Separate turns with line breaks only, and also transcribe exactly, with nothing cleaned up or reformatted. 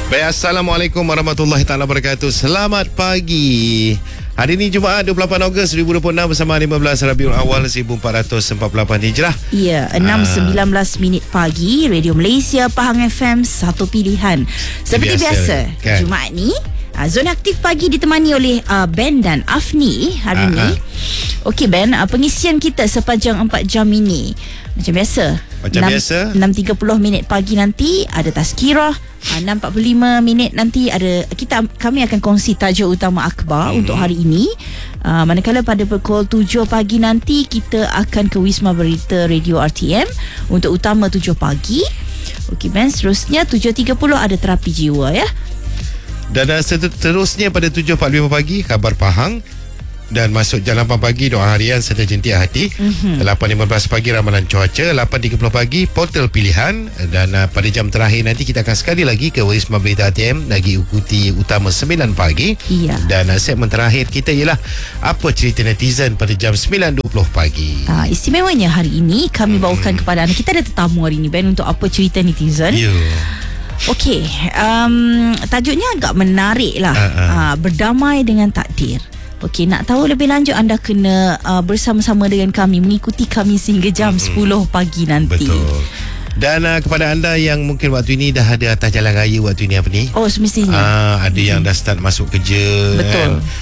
Baik, Assalamualaikum warahmatullahi taala wabarakatuh. Selamat pagi. Hari ini Jumaat dua puluh lapan Ogos dua ribu dua puluh enam bersama lima belas Rabiul Awal seribu empat ratus empat puluh lapan Hijrah.
Ya, enam sembilan belas minit pagi, Radio Malaysia Pahang F M, satu pilihan. Seperti biasa, biasa kan? Jumaat ni uh, Zona Aktif Pagi ditemani oleh uh, Ben dan Afni hari uh, ni. Uh. Okey Ben, uh, pengisian kita sepanjang empat jam ini macam biasa.
Macam enam, biasa
enam tiga puluh minit pagi nanti ada tazkirah. enam empat puluh lima minit nanti ada kita kami akan kongsi tajuk utama akhbar hmm. untuk hari ini. Uh, manakala pada pukul tujuh pagi nanti kita akan ke Wisma Berita Radio R T M untuk utama tujuh pagi. Okey Ben, seterusnya tujuh tiga puluh ada terapi jiwa ya.
Dan uh, seterusnya pada tujuh empat puluh lima pagi khabar Pahang. Dan masuk jam lapan pagi doa harian serta jentik hati. mm-hmm. lapan lima belas pagi ramalan cuaca, lapan tiga puluh pagi portal pilihan. Dan uh, pada jam terakhir nanti kita akan sekali lagi ke Wisma Berita R T M lagi ikuti utama sembilan pagi.
Iya.
Dan uh, segmen terakhir kita ialah apa cerita netizen pada jam sembilan dua puluh pagi.
uh, Istimewanya hari ini kami hmm. bawakan kepada anda, kita ada tetamu hari ini Ben untuk apa cerita netizen.
Ya.
Okey, um, tajuknya agak menarik lah. uh-uh. uh, Berdamai dengan takdir. Okey, nak tahu lebih lanjut anda kena uh, bersama-sama dengan kami, mengikuti kami sehingga jam hmm. sepuluh pagi nanti.
Betul. Dan uh, kepada anda yang mungkin waktu ini dah ada atas jalan raya waktu ini apa ni?
Oh, semestinya.
Uh, ada hmm. yang dah start masuk kerja.
Betul.
Kan?